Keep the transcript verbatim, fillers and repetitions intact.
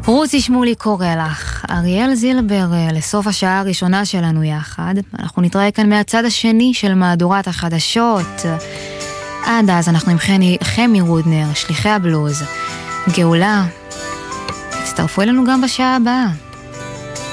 רוסי שמולי קורא לך, אריאל זילבר, לסוף השעה הראשונה שלנו יחד. אנחנו נתראה כאן מהצד השני של מהדורת החדשות. עד אז אנחנו עם חני, חמי רודנר, שליחי הבלוז. גאולה, תצטרפו אלינו גם בשעה הבאה.